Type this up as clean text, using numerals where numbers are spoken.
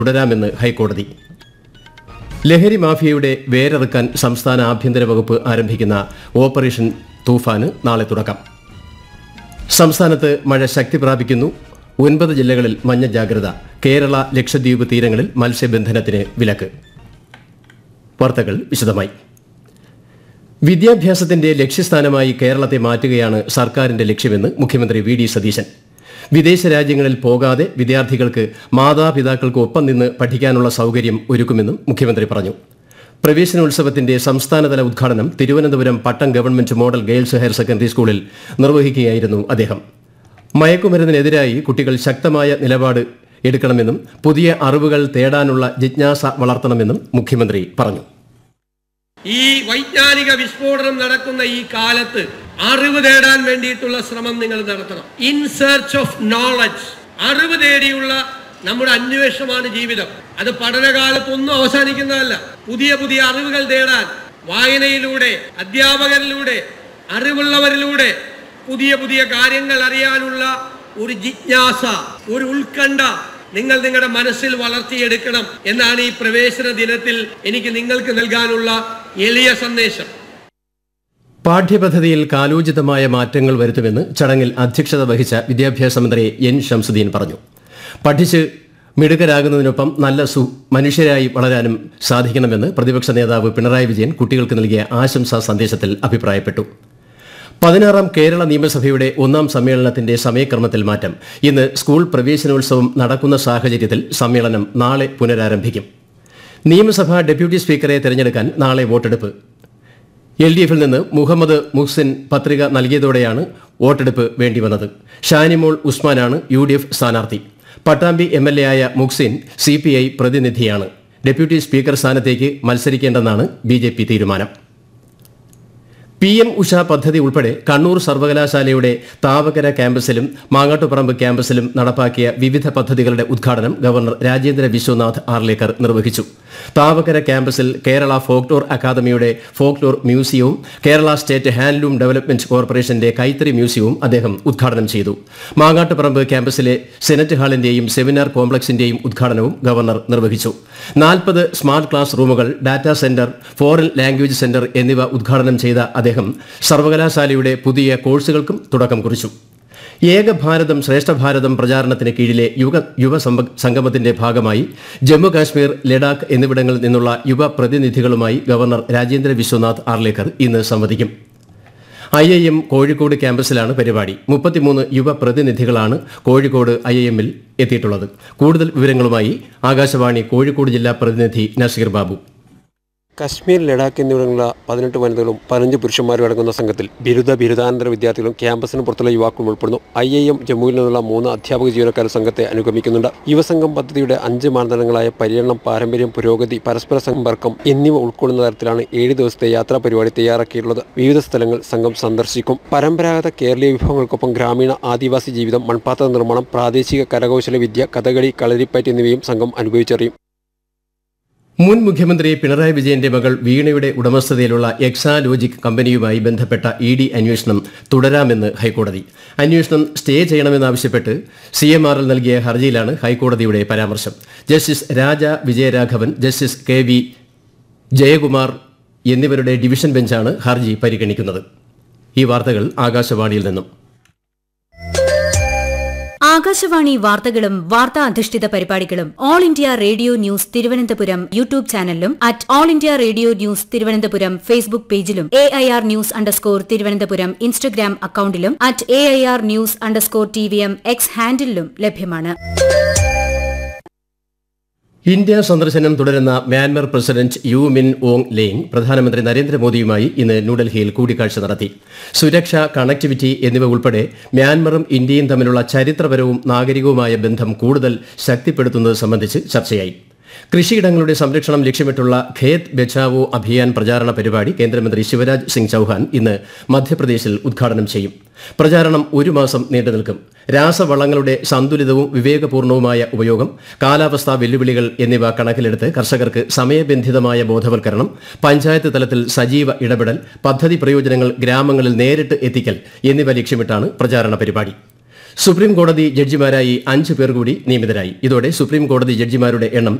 തുടരാമെന്ന് ഹൈക്കോടതി. ലഹരി മാഫിയയുടെ വേരറുക്കാൻ സംസ്ഥാന ആഭ്യന്തര വകുപ്പ് ആരംഭിക്കുന്ന ഓപ്പറേഷൻ തൂഫാന് നാളെ തുടക്കം. സംസ്ഥാനത്ത് മഴ ശക്തി പ്രാപിക്കുന്നു. 9 ജില്ലകളിൽ മഞ്ഞ ജാഗ്രത. കേരള, ലക്ഷദ്വീപ് തീരങ്ങളിൽ മത്സ്യബന്ധനത്തിന് വിലക്ക്. വാർത്തകൾ വിശദമായി. വിദ്യാഭ്യാസത്തിന്റെ ലക്ഷ്യസ്ഥാനമായി കേരളത്തെ മാറ്റുകയാണ് സർക്കാരിന്റെ ലക്ഷ്യമെന്ന് മുഖ്യമന്ത്രി വി.ഡി. സതീശൻ. വിദേശ രാജ്യങ്ങളിൽ പോകാതെ വിദ്യാർത്ഥികൾക്ക് മാതാപിതാക്കൾക്ക് ഒപ്പം നിന്ന് പഠിക്കാനുള്ള സൌകര്യം ഒരുക്കുമെന്നും മുഖ്യമന്ത്രി പറഞ്ഞു. പ്രവേശനോത്സവത്തിന്റെ സംസ്ഥാനതല ഉദ്ഘാടനം തിരുവനന്തപുരം പട്ടം government model girls higher secondary സ്കൂളിൽ നിർവഹിക്കുകയായിരുന്നു അദ്ദേഹം. മയക്കുമരുന്നിനെതിരായി കുട്ടികൾ ശക്തമായ നിലപാട് എടുക്കണമെന്നും പുതിയ അറിവുകൾ തേടാനുള്ള ജിജ്ഞാസ വളർത്തണമെന്നും മുഖ്യമന്ത്രി പറഞ്ഞു. ഈ വൈജ്ഞാനിക വിസ്ഫോടനം നടക്കുന്ന ഈ കാലത്ത് അറിവ് തേടാൻ വേണ്ടിയിട്ടുള്ള ശ്രമം നിങ്ങൾ നടത്തണം. ഇൻ സെർച്ച് ഓഫ് നോളജ്, അറിവ് തേടിയുള്ള നമ്മുടെ അന്വേഷണമാണ് ജീവിതം. അത് പഠനകാലത്തൊന്നും അവസാനിക്കുന്നതല്ല. പുതിയ പുതിയ അറിവുകൾ തേടാൻ വായനയിലൂടെ, അധ്യാപകരിലൂടെ, അറിവുള്ളവരിലൂടെ പുതിയ പുതിയ കാര്യങ്ങൾ അറിയാനുള്ള ഒരു ജിജ്ഞാസ, ഒരു ഉത്കണ്ഠ നിങ്ങൾ നിങ്ങളുടെ മനസ്സിൽ വളർത്തിയെടുക്കണം എന്നാണ് ഈ പ്രവേശന ദിനത്തിൽ എനിക്ക് നിങ്ങൾക്ക് നൽകാനുള്ള എളിയ സന്ദേശം. പാഠ്യപദ്ധതിയിൽ കാലോചിതമായ മാറ്റങ്ങൾ വരുത്തുമെന്ന് ചടങ്ങിൽ അധ്യക്ഷത വഹിച്ച വിദ്യാഭ്യാസ മന്ത്രി എൻ ശംസുദ്ദീൻ പറഞ്ഞു. പഠിച്ച് മിടുക്കരാകുന്നതിനൊപ്പം നല്ല മനുഷ്യരായി വളരാനും സാധിക്കണമെന്ന് പ്രതിപക്ഷ നേതാവ് പിണറായി വിജയൻ കുട്ടികൾക്ക് നൽകിയ ആശംസാ സന്ദേശത്തിൽ അഭിപ്രായപ്പെട്ടു. 16ാം കേരള നിയമസഭയുടെ 1ാം സമ്മേളനത്തിന്റെ സമയക്രമത്തിൽ മാറ്റം. ഇന്ന് സ്കൂൾ പ്രവേശനോത്സവം നടക്കുന്ന സാഹചര്യത്തിൽ സമ്മേളനം നാളെ പുനരാരംഭിക്കും. നിയമസഭാ ഡെപ്യൂട്ടി സ്പീക്കറെ തെരഞ്ഞെടുക്കാൻ നാളെ വോട്ടെടുപ്പ്. LDFിൽ നിന്ന് മുഹമ്മദ് മുഹ്സിൻ പത്രിക നൽകിയതോടെയാണ് വോട്ടെടുപ്പ് വേണ്ടിവന്നത്. ഷാനിമോൾ ഉസ്മാനാണ് UDF സ്ഥാനാർത്ഥി. പട്ടാമ്പി MLA ആയ മുഹ്സിൻ CPI പ്രതിനിധിയാണ്. ഡെപ്യൂട്ടി സ്പീക്കർ സ്ഥാനത്തേക്ക് മത്സരിക്കേണ്ടെന്നാണ് BJP തീരുമാനം. PM ഉഷ പദ്ധതി ഉൾപ്പെടെ കണ്ണൂർ സർവകലാശാലയുടെ താവക്കര ക്യാമ്പസിലും മാങ്ങാട്ടുപറമ്പ് ക്യാമ്പസിലും നടപ്പാക്കിയ വിവിധ പദ്ധതികളുടെ ഉദ്ഘാടനം ഗവർണർ രാജേന്ദ്ര വിശ്വനാഥ് ആർലേക്കർ നിർവഹിച്ചു. താവക്കര ക്യാമ്പസിൽ കേരള ഫോക്ലോർ അക്കാദമിയുടെ folklore മ്യൂസിയവും Kerala state handloom development കോർപ്പറേഷന്റെ കൈത്തറി മ്യൂസിയവും അദ്ദേഹം ഉദ്ഘാടനം ചെയ്തു. മാങ്ങാട്ടുപറമ്പ് ക്യാമ്പസിലെ സെനറ്റ് ഹാളിന്റെയും സെമിനാർ കോംപ്ലക്സിന്റെയും ഉദ്ഘാടനവും ഗവർണർ നിർവഹിച്ചു. 40 സ്മാർട്ട് ക്ലാസ് റൂമുകൾ, data centre, foreign language centre എന്നിവ ഉദ്ഘാടനം ചെയ്ത അദ്ദേഹം സർവകലാശാലയുടെ പുതിയ കോഴ്സുകൾക്കും തുടക്കം കുറിച്ചു. ഏക ഭാരതം ശ്രേഷ്ഠ ഭാരതം പ്രചാരണത്തിന് കീഴിലെ യുവ സംഗമത്തിന്റെ ഭാഗമായി ജമ്മു കാശ്മീർ, ലഡാക്ക് എന്നിവിടങ്ങളിൽ നിന്നുള്ള യുവ പ്രതിനിധികളുമായി ഗവർണർ രാജേന്ദ്ര വിശ്വനാഥ് ആർലേക്കർ ഇന്ന് സംവദിക്കും. IIM കോഴിക്കോട് ക്യാമ്പസിലാണ് പരിപാടി. 33 യുവ പ്രതിനിധികളാണ് കോഴിക്കോട് IIMൽ എത്തിയിട്ടുള്ളത്. കൂടുതൽ വിവരങ്ങളുമായി ആകാശവാണി കോഴിക്കോട് ജില്ലാ പ്രതിനിധി നസീർ ബാബു. കശ്മീർ, ലഡാക്ക് എന്നിവിടങ്ങളിലുള്ള 18 വനിതകളും 15 പുരുഷന്മാരും അടങ്ങുന്ന സംഘത്തിൽ ബിരുദാനന്തര വിദ്യാർത്ഥികളും ക്യാമ്പസിന് പുറത്തുള്ള യുവാക്കളും ഉൾപ്പെടുന്നു. IIM ജമ്മുവിൽ നിന്നുള്ള 3 അധ്യാപക ജീവനക്കാർ സംഘത്തെ അനുഗമിക്കുന്നുണ്ട്. യുവസംഘം പദ്ധതിയുടെ 5 മാനദണ്ഡങ്ങളായ പര്യടനം, പാരമ്പര്യം, പുരോഗതി, പരസ്പര സമ്പർക്കം എന്നിവ ഉൾക്കൊള്ളുന്ന തരത്തിലാണ് 7 ദിവസത്തെ യാത്രാ പരിപാടി തയ്യാറാക്കിയിട്ടുള്ളത്. വിവിധ സ്ഥലങ്ങൾ സംഘം സന്ദർശിക്കും. പരമ്പരാഗത കേരളീയ വിഭവങ്ങൾക്കൊപ്പം ഗ്രാമീണ ആദിവാസി ജീവിതം, മൺപാത്ര നിർമ്മാണം, പ്രാദേശിക കരകൗശല വിദ്യ, കഥകളി, കളരിപ്പയറ്റ് എന്നിവയും സംഘം അനുഭവിച്ചറിയും. മുൻ മുഖ്യമന്ത്രി പിണറായി വിജയന്റെ മകൾ വീണയുടെ ഉടമസ്ഥതയിലുള്ള എക്സാലോജിക് കമ്പനിയുമായി ബന്ധപ്പെട്ട ED അന്വേഷണം തുടരാമെന്ന് ഹൈക്കോടതി. അന്വേഷണം സ്റ്റേ ചെയ്യണമെന്നാവശ്യപ്പെട്ട് CMRL നൽകിയ ഹർജിയിലാണ് ഹൈക്കോടതിയുടെ പരാമർശം. ജസ്റ്റിസ് രാജ വിജയരാഘവൻ, ജസ്റ്റിസ് KV ജയകുമാർ എന്നിവരുടെ ഡിവിഷൻ ബെഞ്ചാണ് ഹർജി പരിഗണിക്കുന്നത്. ഈ വാർത്തകൾ ആകാശവാണിയിൽ നിന്നും. ആകാശവാണി വാർത്തകളും വാർത്താ അധിഷ്ഠിത പരിപാടികളും all India radio news Thiruvananthapuram YouTube ചാനലിലും all India radio news Thiruvananthapuram Facebook പേജിലും AIR ന്യൂസ് _തിരുവനന്തപുരം ഇൻസ്റ്റഗ്രാം അക്കൌണ്ടിലും AIR ന്യൂസ് _TVM X ഹാൻഡിലും ലഭ്യമാണ്. ഇന്ത്യ സന്ദർശനം തുടരുന്ന മ്യാൻമർ പ്രസിഡന്റ് യു മിൻ ഓങ് ലെയ്ങ് പ്രധാനമന്ത്രി നരേന്ദ്രമോദിയുമായി ഇന്ന് ന്യൂഡൽഹിയിൽ കൂടിക്കാഴ്ച നടത്തി. സുരക്ഷ, കണക്ടിവിറ്റി എന്നിവ ഉൾപ്പെടെ മ്യാൻമറും ഇന്ത്യയും തമ്മിലുള്ള ചരിത്രപരവും നാഗരികവുമായ ബന്ധം കൂടുതൽ ശക്തിപ്പെടുത്തുന്നത് സംബന്ധിച്ച് ചർച്ചയായി. കൃഷിയിടങ്ങളുടെ സംരക്ഷണം ലക്ഷ്യമിട്ടുള്ള ഖേത് ബച്ചാവോ അഭിയാൻ പ്രചാരണ പരിപാടി കേന്ദ്രമന്ത്രി ശിവരാജ് സിംഗ് ചൌഹാൻ ഇന്ന് മധ്യപ്രദേശിൽ ഉദ്ഘാടനം ചെയ്യും. പ്രചാരണം 1 മാസം നീണ്ടുനിൽക്കും. രാസവളങ്ങളുടെ സന്തുലിതവും വിവേകപൂർണവുമായ ഉപയോഗം, കാലാവസ്ഥാ വെല്ലുവിളികൾ എന്നിവ കണക്കിലെടുത്ത് കർഷകർക്ക് സമയബന്ധിതമായ ബോധവൽക്കരണം, പഞ്ചായത്ത് തലത്തിൽ സജീവ ഇടപെടൽ, പദ്ധതി പ്രയോജനങ്ങൾ ഗ്രാമങ്ങളിൽ നേരിട്ട് എത്തിക്കൽ എന്നിവ ലക്ഷ്യമിട്ടാണ് പ്രചാരണ പരിപാടി. സുപ്രീം കോടതി ജഡ്ജിമാരായി 5 പേർ കൂടി നിയമിതരായി. ഇതോടെ സുപ്രീം കോടതി ജഡ്ജിമാരുടെ എണ്ണം